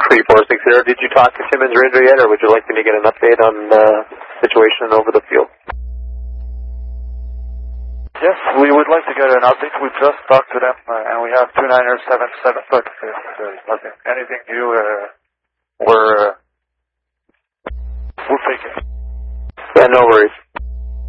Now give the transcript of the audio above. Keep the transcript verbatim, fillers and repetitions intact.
three four six zero. Did you talk to Timmins Radio yet, or would you like me to get an update on the situation over the field? Yes, we would like to get an update. We just talked to them, uh, and we have two niners, seven seven, but uh, there's nothing, anything new. Uh, we're, uh, we'll take it. Yeah, no worries.